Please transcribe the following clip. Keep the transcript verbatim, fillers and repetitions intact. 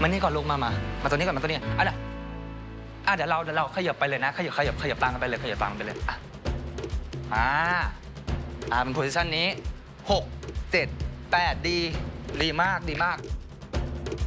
มานี่ก่อนลูกมามามาตัวนี้ก่อนมาตัวนี้อ่ะเดี๋ยวอ่ะเดี๋ยวเราเดี๋ยวเราขยับไปเลยนะขยับขยับขยับตังกันไปเลยขยับตังไปเลยอ่ะอ่าอ่าเป็นโพซิชันนี้หกเจ็ดแปดดีดีมากดีมาก